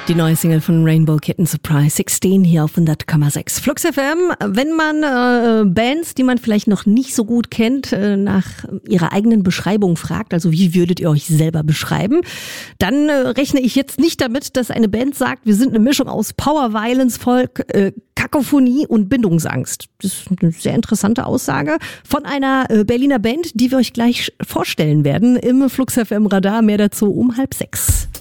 Die neue Single von Rainbow Kitten, Surprise 16, hier auf 100,6 Flux FM. Wenn man Bands, die man vielleicht noch nicht so gut kennt, nach ihrer eigenen Beschreibung fragt, also wie würdet ihr euch selber beschreiben, dann rechne ich jetzt nicht damit, dass eine Band sagt, wir sind eine Mischung aus Power, Violence, Folk, Kakophonie und Bindungsangst. Das ist eine sehr interessante Aussage von einer Berliner Band, die wir euch gleich vorstellen werden im Flux FM Radar. Mehr dazu um 5:30.